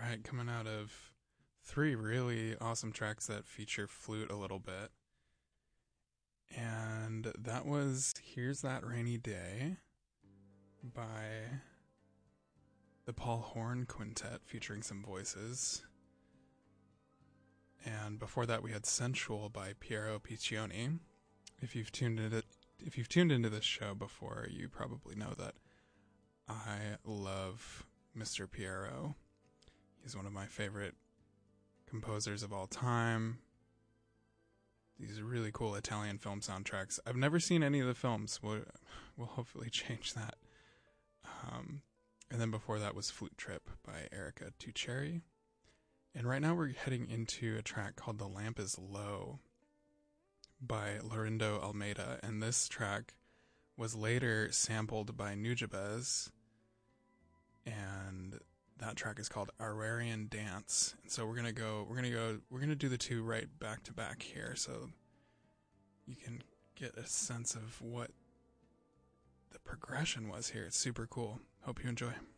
Alright, coming out of three really awesome tracks that feature flute a little bit. And that was Here's That Rainy Day by the Paul Horn Quintet featuring some voices. And before that we had Sensual by Piero Piccioni. If you've tuned into this show before, you probably know that I love Mr. Piero. He's one of my favorite composers of all time. These really cool Italian film soundtracks. I've never seen any of the films. We'll hopefully change that. And then before that was Flute Trip by Erica Tuccieri. And right now we're heading into a track called The Lamp is Low by Lorindo Almeida. And this track was later sampled by Nujabes. And that track is called Ararian Dance. And so we're gonna do the two right back to back here so you can get a sense of what the progression was here. It's super cool. Hope you enjoy.